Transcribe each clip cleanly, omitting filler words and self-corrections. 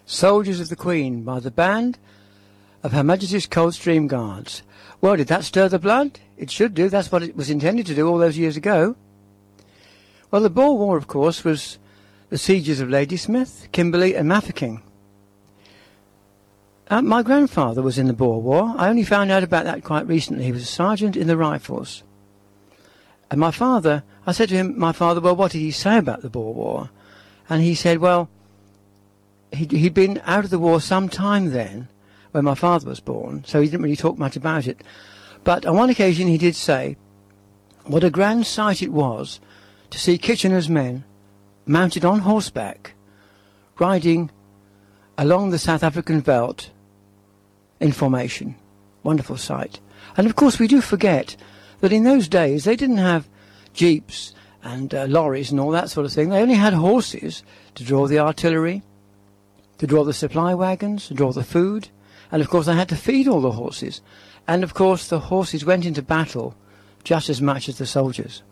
Soldiers of the Queen by the band of Her Majesty's Coldstream Guards. Well, did that stir the blood? It should do. That's what it was intended to do all those years ago. Well, the Boer War, of course, was the sieges of Ladysmith, Kimberley and Mafeking. My grandfather was in the Boer War. I only found out about that quite recently. He was a sergeant in the Rifles. And my father, I said to him, my father, well, what did he say about the Boer War? And he said, well, he'd been out of the war some time then, when my father was born, so he didn't really talk much about it. But on one occasion he did say what a grand sight it was to see Kitchener's men mounted on horseback, riding along the South African veldt in formation. Wonderful sight. And of course we do forget that in those days they didn't have jeeps and lorries and all that sort of thing. They only had horses to draw the artillery, to draw the supply wagons, to draw the food. And of course they had to feed all the horses. And of course the horses went into battle just as much as the soldiers.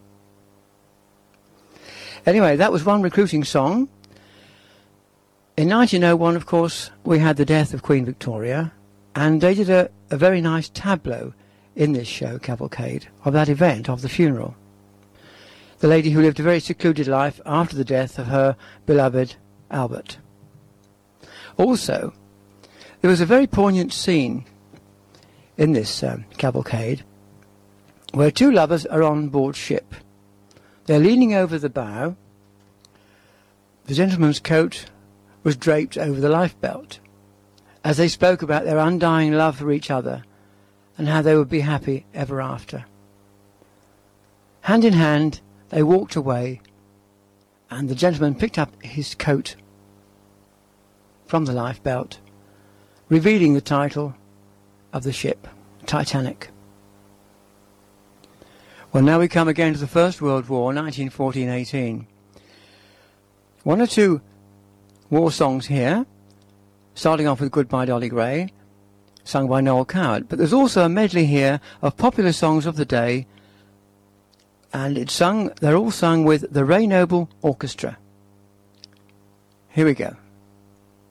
Anyway, that was one recruiting song. In 1901, of course, we had the death of Queen Victoria, and they did a very nice tableau in this show, Cavalcade, of that event, of the funeral. The lady who lived a very secluded life after the death of her beloved Albert. Also, there was a very poignant scene in this cavalcade where two lovers are on board ship. They're leaning over the bow. The gentleman's coat was draped over the lifebelt as they spoke about their undying love for each other and how they would be happy ever after. Hand in hand, they walked away, and the gentleman picked up his coat from the lifebelt, revealing the title of the ship, Titanic. Well, now we come again to the First World War, 1914-18. One or two war songs here, starting off with Goodbye Dolly Gray, sung by Noel Coward. But there's also a medley here of popular songs of the day, and they're all sung with the Ray Noble Orchestra. Here we go.